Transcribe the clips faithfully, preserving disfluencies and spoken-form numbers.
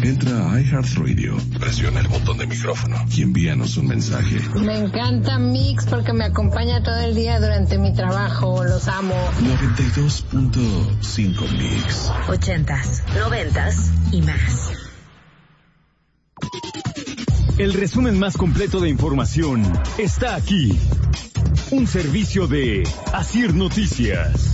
Entra a iHeartRadio, presiona el botón de micrófono y envíanos un mensaje. Me encanta Mix porque me acompaña todo el día durante mi trabajo. Los amo. noventa y dos punto cinco Mix. Ochentas, noventas y más. El resumen más completo de información está aquí. Un servicio de Asir Noticias.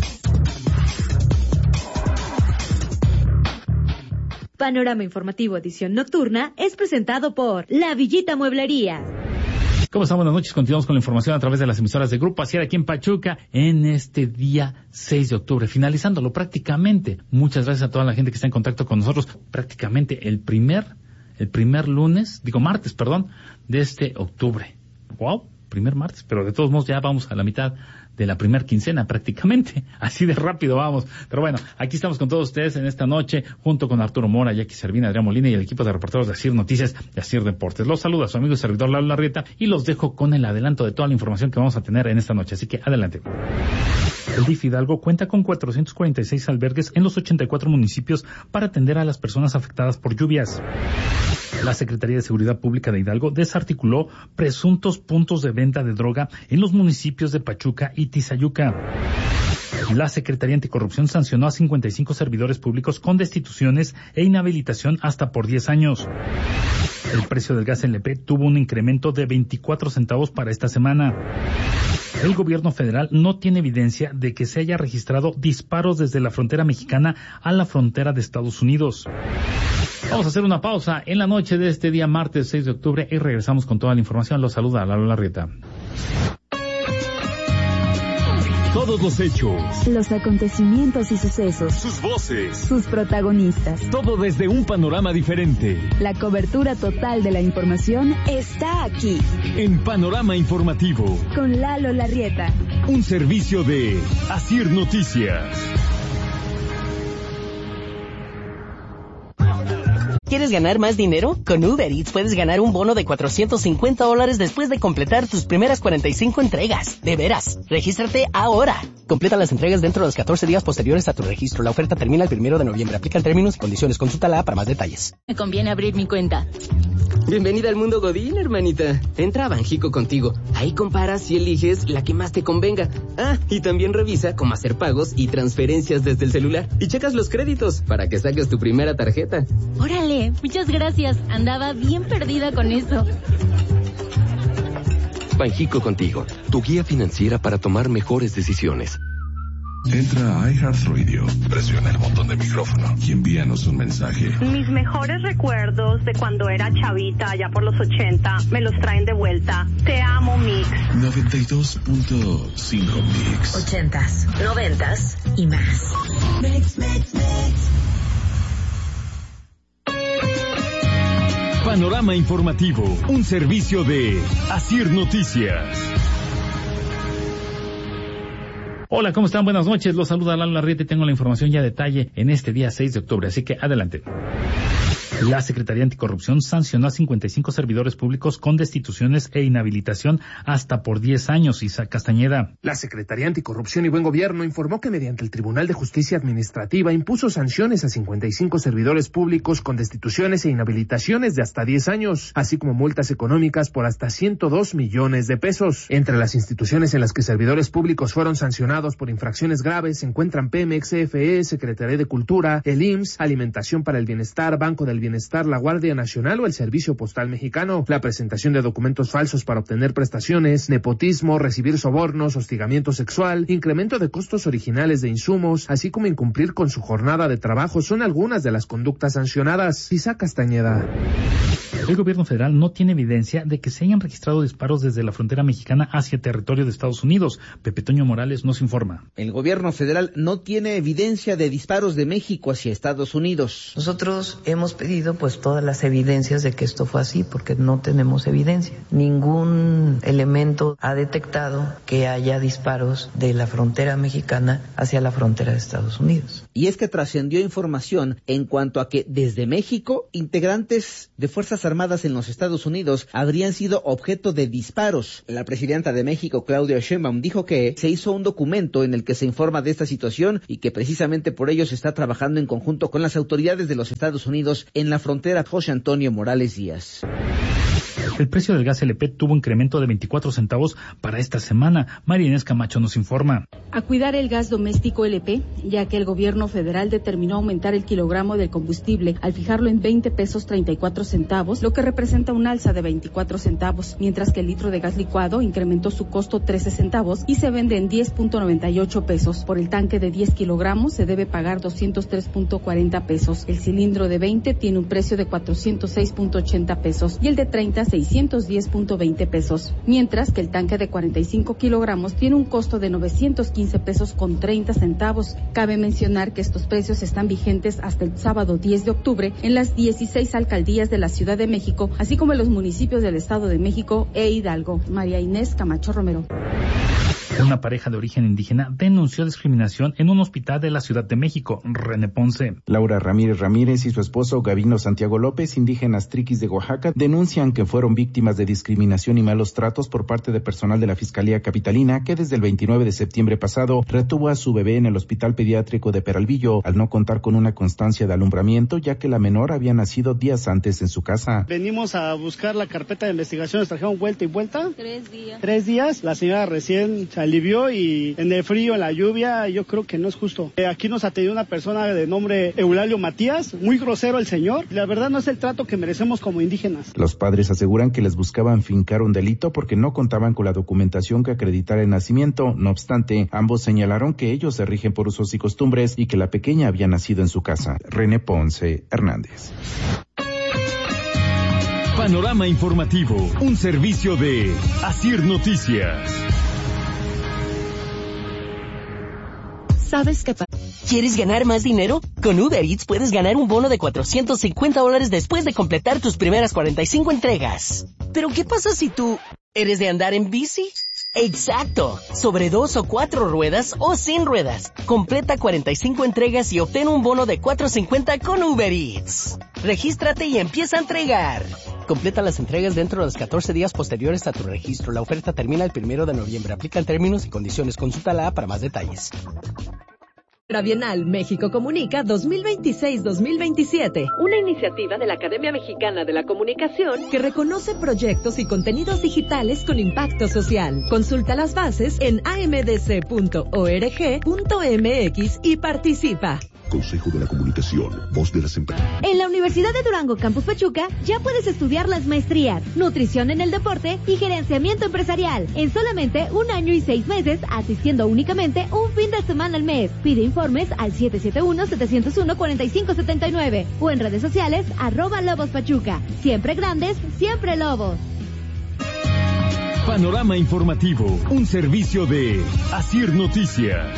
Panorama Informativo Edición Nocturna es presentado por La Villita Mueblería. ¿Cómo están? Buenas noches. Continuamos con la información a través de las emisoras de Grupo Asier aquí en Pachuca en este día seis de octubre, finalizándolo prácticamente. Muchas gracias a toda la gente que está en contacto con nosotros. Prácticamente el primer, el primer lunes, digo martes, perdón, de este octubre. Wow, primer martes, pero de todos modos ya vamos a la mitad de la primer quincena prácticamente, así de rápido vamos. Pero bueno, aquí estamos con todos ustedes en esta noche, junto con Arturo Mora, Jackie Servina, Adrián Molina y el equipo de reporteros de Asir Noticias y Asir Deportes. Los saluda su amigo y servidor Lalo Larrieta y los dejo con el adelanto de toda la información que vamos a tener en esta noche, así que adelante. El D I F Hidalgo cuenta con cuatrocientos cuarenta y seis albergues en los ochenta y cuatro municipios para atender a las personas afectadas por lluvias. La Secretaría de Seguridad Pública de Hidalgo desarticuló presuntos puntos de venta de droga en los municipios de Pachuca y Tizayuca. La Secretaría Anticorrupción sancionó a cincuenta y cinco servidores públicos con destituciones e inhabilitación hasta por diez años. El precio del gas L P tuvo un incremento de veinticuatro centavos para esta semana. El gobierno federal no tiene evidencia de que se haya registrado disparos desde la frontera mexicana a la frontera de Estados Unidos. Vamos a hacer una pausa en la noche de este día martes seis de octubre y regresamos con toda la información. Los saluda Lalo Larrieta. Todos los hechos, los acontecimientos y sucesos, sus voces, sus protagonistas, todo desde un panorama diferente. La cobertura total de la información está aquí. En Panorama Informativo, con Lalo Larrieta. Un servicio de Asir Noticias. ¿Quieres ganar más dinero? Con Uber Eats puedes ganar un bono de cuatrocientos cincuenta dólares después de completar tus primeras cuarenta y cinco entregas. De veras, regístrate ahora. Completa las entregas dentro de los catorce días posteriores a tu registro. La oferta termina el primero de noviembre. Aplican términos y condiciones. Consúltala para más detalles. Me conviene abrir mi cuenta. Bienvenida al mundo Godín, hermanita. Entra a Banjico contigo. Ahí comparas y eliges la que más te convenga. Ah, y también revisa cómo hacer pagos y transferencias desde el celular. Y checas los créditos para que saques tu primera tarjeta. Órale, muchas gracias. Andaba bien perdida con eso. Banjico contigo, tu guía financiera para tomar mejores decisiones. Entra a iHeartRadio, presiona el botón de micrófono y envíanos un mensaje. Mis mejores recuerdos de cuando era chavita, allá por los ochenta, me los traen de vuelta. Te amo, Mix. noventa y dos punto cinco Mix. Ochentas, noventas y más. Mix, mix, mix. Panorama Informativo, un servicio de Asir Noticias. Hola, ¿cómo están? Buenas noches. Los saluda Lalo Larrieta y tengo la información ya a detalle en este día seis de octubre, así que adelante. La Secretaría Anticorrupción sancionó a cincuenta y cinco servidores públicos con destituciones e inhabilitación hasta por diez años. Isaac Castañeda. La Secretaría Anticorrupción y Buen Gobierno informó que mediante el Tribunal de Justicia Administrativa impuso sanciones a cincuenta y cinco servidores públicos con destituciones e inhabilitaciones de hasta diez años, así como multas económicas por hasta ciento dos millones de pesos. Entre las instituciones en las que servidores públicos fueron sancionados por infracciones graves se encuentran Pemex, C F E, Secretaría de Cultura, el I M S S, Alimentación para el Bienestar, Banco del Bienestar, la Guardia Nacional o el Servicio Postal Mexicano. La presentación de documentos falsos para obtener prestaciones, nepotismo, recibir sobornos, hostigamiento sexual, incremento de costos originales de insumos, así como incumplir con su jornada de trabajo son algunas de las conductas sancionadas. Isaac Castañeda. El gobierno federal no tiene evidencia de que se hayan registrado disparos desde la frontera mexicana hacia territorio de Estados Unidos. Pepe Toño Morales nos informa. El gobierno federal no tiene evidencia de disparos de México hacia Estados Unidos. Nosotros hemos pedido pues todas las evidencias de que esto fue así, porque no tenemos evidencia. Ningún elemento ha detectado que haya disparos de la frontera mexicana hacia la frontera de Estados Unidos. Y es que trascendió información en cuanto a que desde México, integrantes de Fuerzas Armadas armadas en los Estados Unidos habrían sido objeto de disparos. La presidenta de México, Claudia Sheinbaum, dijo que se hizo un documento en el que se informa de esta situación y que precisamente por ello se está trabajando en conjunto con las autoridades de los Estados Unidos en la frontera. José Antonio Morales Díaz. El precio del gas L P tuvo incremento de veinticuatro centavos para esta semana. María Inés Camacho nos informa. A cuidar el gas doméstico L P, ya que el gobierno federal determinó aumentar el kilogramo del combustible al fijarlo en veinte pesos treinta y cuatro centavos, lo que representa un alza de veinticuatro centavos, mientras que el litro de gas licuado incrementó su costo trece centavos y se vende en diez punto noventa y ocho pesos. Por el tanque de diez kilogramos se debe pagar doscientos tres punto cuarenta pesos. El cilindro de veinte tiene un precio de cuatrocientos seis punto ochenta pesos y el de treinta, seiscientos diez punto veinte pesos, mientras que el tanque de cuarenta y cinco kilogramos tiene un costo de novecientos quince pesos con treinta centavos. Cabe mencionar que estos precios están vigentes hasta el sábado diez de octubre en las dieciséis alcaldías de la Ciudad de México, así como en los municipios del Estado de México e Hidalgo. María Inés Camacho Romero. Una pareja de origen indígena denunció discriminación en un hospital de la Ciudad de México. René Ponce. Laura Ramírez Ramírez y su esposo Gabino Santiago López, indígenas triquis de Oaxaca, denuncian que fueron víctimas de discriminación y malos tratos por parte de personal de la Fiscalía Capitalina, que desde el veintinueve de septiembre pasado retuvo a su bebé en el Hospital Pediátrico de Peralvillo al no contar con una constancia de alumbramiento, ya que la menor había nacido días antes en su casa. Venimos a buscar la carpeta de investigación, nos trajeron vuelta y vuelta. Tres días. Tres días, la señora recién se alivió y en el frío, en la lluvia, yo creo que no es justo. Eh, aquí nos atendió una persona de nombre Eulalio Matías, muy grosero el señor. La verdad no es el trato que merecemos como indígenas. Los padres aseguran que les buscaban fincar un delito porque no contaban con la documentación que acreditara el nacimiento. No obstante, ambos señalaron que ellos se rigen por usos y costumbres y que la pequeña había nacido en su casa. René Ponce Hernández. Panorama informativo, un servicio de Asir Noticias. ¿Sabes qué pasa? ¿Quieres ganar más dinero? Con Uber Eats puedes ganar un bono de cuatrocientos cincuenta dólares después de completar tus primeras cuarenta y cinco entregas. ¿Pero qué pasa si tú eres de andar en bici? ¡Exacto! Sobre dos o cuatro ruedas o sin ruedas. Completa cuarenta y cinco entregas y obtén un bono de cuatrocientos cincuenta con Uber Eats. Regístrate y empieza a entregar. Completa las entregas dentro de los catorce días posteriores a tu registro. La oferta termina el primero de noviembre. Aplican términos y condiciones. Consulta la A para más detalles. Bienal México Comunica dos mil veintiséis dos mil veintisiete, una iniciativa de la Academia Mexicana de la Comunicación que reconoce proyectos y contenidos digitales con impacto social. Consulta las bases en a m d c punto org punto m x y participa. Consejo de la Comunicación, voz de las empresas. En la Universidad de Durango, Campus Pachuca, ya puedes estudiar las maestrías, nutrición en el deporte y gerenciamiento empresarial, en solamente un año y seis meses, asistiendo únicamente un fin de semana al mes. Pide informes al siete siete uno, siete cero uno, cuatro cinco siete nueve o en redes sociales, arroba Lobos Pachuca. Siempre grandes, siempre Lobos. Panorama informativo, un servicio de Asir Noticias.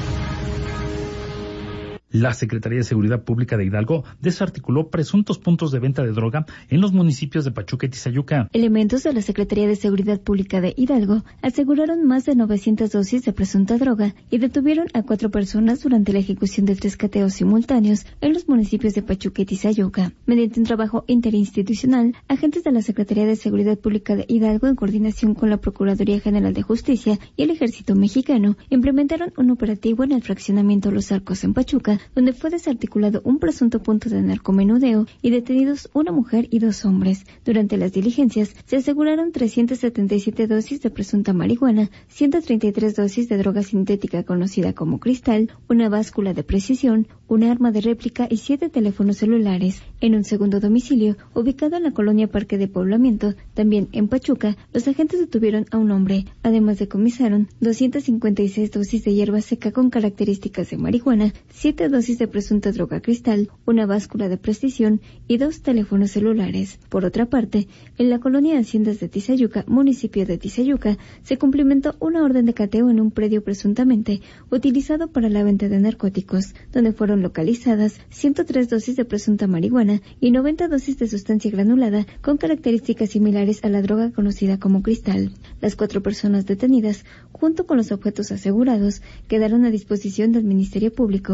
La Secretaría de Seguridad Pública de Hidalgo desarticuló presuntos puntos de venta de droga en los municipios de Pachuca y Tizayuca. Elementos de la Secretaría de Seguridad Pública de Hidalgo aseguraron más de novecientas dosis de presunta droga y detuvieron a cuatro personas durante la ejecución de tres cateos simultáneos en los municipios de Pachuca y Tizayuca. Mediante un trabajo interinstitucional, agentes de la Secretaría de Seguridad Pública de Hidalgo, en coordinación con la Procuraduría General de Justicia y el Ejército Mexicano, implementaron un operativo en el fraccionamiento Los Arcos en Pachuca, donde fue desarticulado un presunto punto de narcomenudeo y detenidos una mujer y dos hombres. Durante las diligencias se aseguraron trescientas setenta y siete dosis de presunta marihuana, ciento treinta y tres dosis de droga sintética conocida como cristal, una báscula de precisión, una arma de réplica y siete teléfonos celulares. En un segundo domicilio, ubicado en la colonia Parque de Poblamiento, también en Pachuca, los agentes detuvieron a un hombre. Además decomisaron doscientas cincuenta y seis dosis de hierba seca con características de marihuana, siete dosis de presunta droga cristal, una báscula de precisión y dos teléfonos celulares. Por otra parte, en la colonia Haciendas de Tizayuca, municipio de Tizayuca, se cumplimentó una orden de cateo en un predio presuntamente utilizado para la venta de narcóticos, donde fueron localizadas ciento tres dosis de presunta marihuana y noventa dosis de sustancia granulada con características similares a la droga conocida como cristal. Las cuatro personas detenidas, junto con los objetos asegurados, quedaron a disposición del Ministerio Público,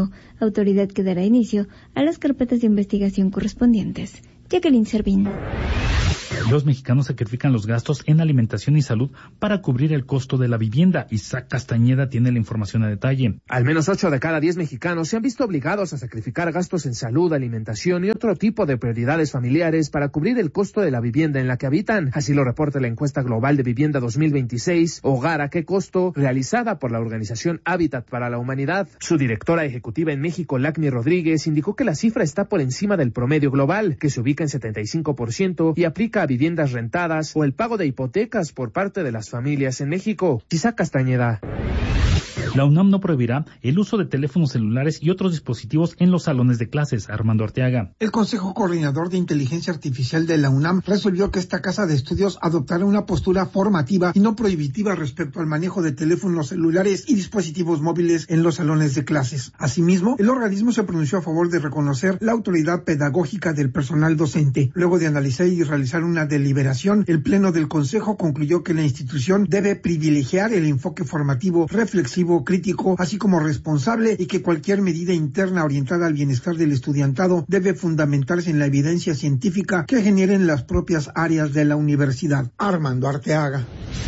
autoridad que dará inicio a las carpetas de investigación correspondientes. Jacqueline Servín. Los mexicanos sacrifican los gastos en alimentación y salud para cubrir el costo de la vivienda. Isaac Castañeda tiene la información a detalle. Al menos ocho de cada diez mexicanos se han visto obligados a sacrificar gastos en salud, alimentación y otro tipo de prioridades familiares para cubrir el costo de la vivienda en la que habitan. Así lo reporta la encuesta global de vivienda dos mil veintiséis, Hogar a qué costo, realizada por la organización Hábitat para la Humanidad. Su directora ejecutiva en México, Lacmi Rodríguez, indicó que la cifra está por encima del promedio global, que se ubica en setenta y cinco por ciento y aplica a viviendas rentadas o el pago de hipotecas por parte de las familias en México. Isaac Castañeda. La UNAM no prohibirá el uso de teléfonos celulares y otros dispositivos en los salones de clases. Armando Arteaga. El Consejo Coordinador de Inteligencia Artificial de la UNAM resolvió que esta casa de estudios adoptará una postura formativa y no prohibitiva respecto al manejo de teléfonos celulares y dispositivos móviles en los salones de clases. Asimismo, el organismo se pronunció a favor de reconocer la autoridad pedagógica del personal docente. Luego de analizar y realizar una deliberación, el Pleno del Consejo concluyó que la institución debe privilegiar el enfoque formativo, reflexivo, crítico, así como responsable, y que cualquier medida interna orientada al bienestar del estudiantado debe fundamentarse en la evidencia científica que generen las propias áreas de la universidad. Armando Arteaga.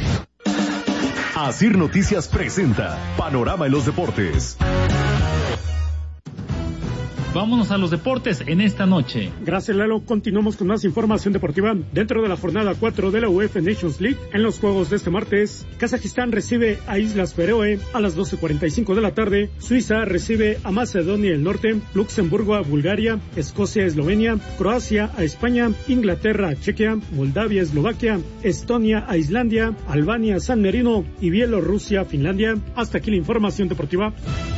Asir Noticias presenta Panorama en los Deportes. Vámonos a los deportes en esta noche. Gracias, Lalo. Continuamos con más información deportiva. Dentro de la jornada cuatro de la UEFA Nations League, en los juegos de este martes, Kazajistán recibe a Islas Feroe a las doce cuarenta y cinco de la tarde, Suiza recibe a Macedonia del Norte, Luxemburgo a Bulgaria, Escocia a Eslovenia, Croacia a España, Inglaterra a Chequia, Moldavia a Eslovaquia, Estonia a Islandia, Albania a San Marino y Bielorrusia a Finlandia. Hasta aquí la información deportiva.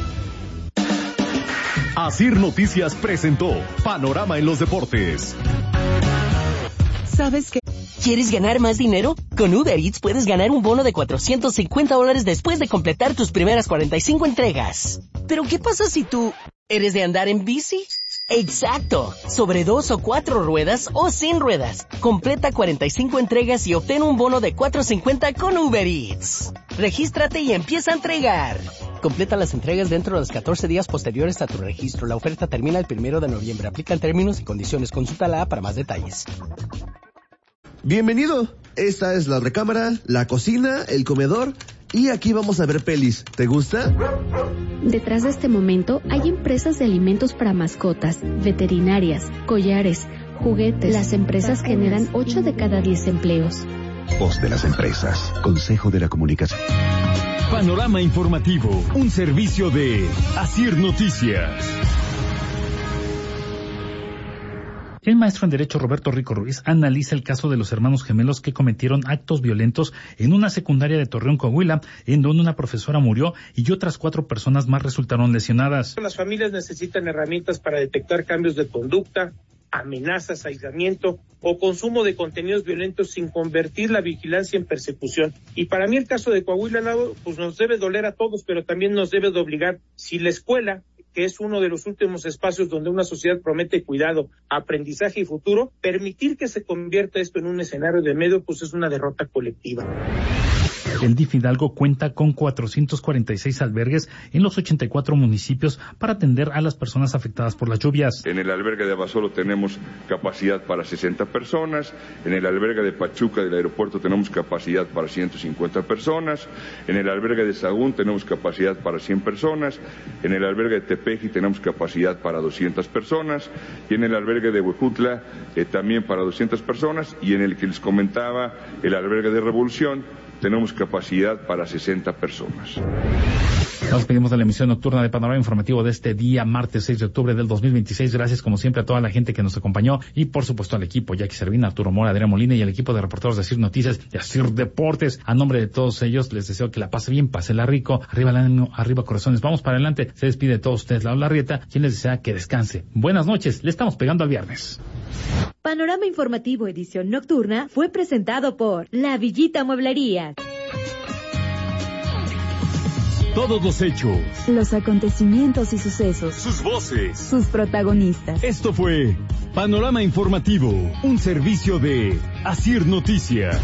Asir Noticias presentó Panorama en los Deportes. ¿Sabes qué? ¿Quieres ganar más dinero? Con Uber Eats puedes ganar un bono de cuatrocientos cincuenta dólares después de completar tus primeras cuarenta y cinco entregas. ¿Pero qué pasa si tú eres de andar en bici? ¡Exacto! Sobre dos o cuatro ruedas o sin ruedas. Completa cuarenta y cinco entregas y obtén un bono de cuatrocientos cincuenta con Uber Eats. Regístrate y empieza a entregar. Completa las entregas dentro de los catorce días posteriores a tu registro. La oferta termina el primero de noviembre. Aplican términos y condiciones. Consulta la para más detalles. Bienvenido. Esta es la recámara, la cocina, el comedor y aquí vamos a ver pelis. ¿Te gusta? Detrás de este momento hay empresas de alimentos para mascotas, veterinarias, collares, juguetes. Las empresas generan ocho de cada diez empleos. Voz de las empresas. Consejo de la Comunicación. Panorama informativo, un servicio de Asir Noticias. El maestro en Derecho Roberto Rico Ruiz analiza el caso de los hermanos gemelos que cometieron actos violentos en una secundaria de Torreón, Coahuila, en donde una profesora murió y otras cuatro personas más resultaron lesionadas. Las familias necesitan herramientas para detectar cambios de conducta, amenazas, aislamiento o consumo de contenidos violentos sin convertir la vigilancia en persecución. Y para mí el caso de Coahuila, pues nos debe doler a todos, pero también nos debe de obligar. Si la escuela, que es uno de los últimos espacios donde una sociedad promete cuidado, aprendizaje y futuro, permitir que se convierta esto en un escenario de miedo, pues es una derrota colectiva. El D I F Hidalgo cuenta con cuatrocientos cuarenta y seis albergues en los ochenta y cuatro municipios para atender a las personas afectadas por las lluvias. En el albergue de Abasolo tenemos capacidad para sesenta personas, en el albergue de Pachuca del aeropuerto tenemos capacidad para ciento cincuenta personas, en el albergue de Sahagún tenemos capacidad para cien personas, en el albergue de Tepeji tenemos capacidad para doscientas personas y en el albergue de Huejutla eh, también para doscientas personas y en el que les comentaba, el albergue de Revolución, tenemos capacidad para sesenta personas. Nos pedimos de la emisión nocturna de Panorama Informativo de este día, martes seis de octubre del dos mil veintiséis. Gracias, como siempre, a toda la gente que nos acompañó y, por supuesto, al equipo, Jackie Servín, Arturo Mora, Adrián Molina y al equipo de reporteros de Asir Noticias y Asir Deportes. A nombre de todos ellos, les deseo que la pase bien, pásela rico, arriba el ánimo, arriba corazones. Vamos para adelante. Se despide de todos ustedes, Laura Larrieta, quien les desea que descanse. Buenas noches. Le estamos pegando al viernes. Panorama Informativo edición nocturna fue presentado por La Villita Mueblería. Todos los hechos, los acontecimientos y sucesos, sus voces, sus protagonistas. Esto fue Panorama Informativo, un servicio de Asir Noticias.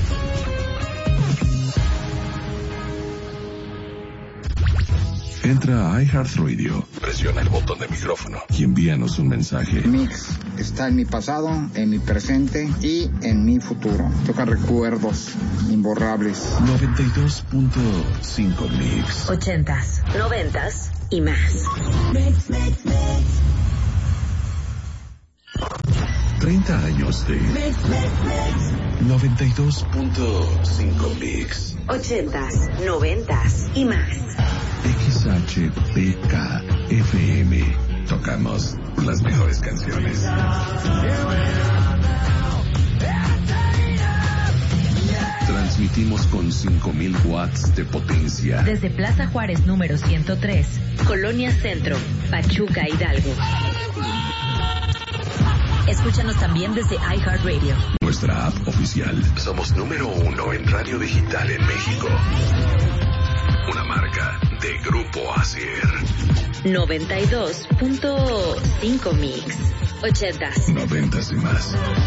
Entra a iHeartRadio. Presiona el botón de micrófono y envíanos un mensaje. Mix está en mi pasado, en mi presente y en mi futuro. Toca recuerdos imborrables. noventa y dos punto cinco Mix. Ochentas, noventas y más. Mix, mix, mix. treinta años de Mix, mix, mix. noventa y dos punto cinco Mix. Ochentas, noventas y más. X H P K F M. Tocamos las mejores canciones. Transmitimos con cinco mil watts de potencia. Desde Plaza Juárez número ciento tres, Colonia Centro, Pachuca, Hidalgo. Escúchanos también desde iHeartRadio. Nuestra app oficial. Somos número uno en radio digital en México. Una marca de Grupo Asier. noventa y dos punto cinco Mix. Ochentas. Noventas y más.